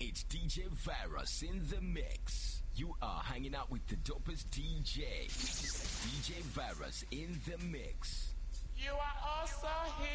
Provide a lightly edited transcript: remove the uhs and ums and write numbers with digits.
It's DJ Virus in the mix. You are hanging out with the dopest DJ. DJ Virus in the mix. You are also here.